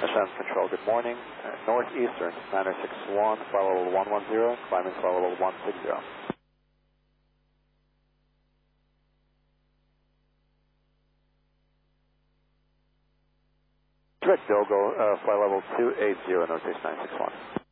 Ascent Control, good morning. Northeastern, 961, flight level 110, climbing flight level 160. Direct Bill, go flight level 280, Northeast 961.